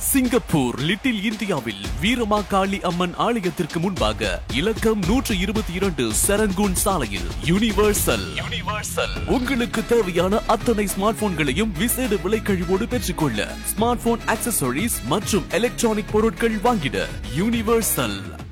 Singapore little இந்தியாவில் வீரமாகாளி அம்மன் ஆலயத்திற்கு முன்பாக இலக்கம் 122 செரங்கூன் சாலையில் யுனிவர்சல் உங்களுக்கு தேவையான அத்தனை ஸ்மார்ட் போன்களையும் விசேட விலை கழிவோடு பெற்றுக்கொள்ள ஸ்மார்ட் போன் ஆக்சசரிஸ் மற்றும் எலக்ட்ரானிக் பொருட்கள் வாங்கிட யுனிவர்சல்.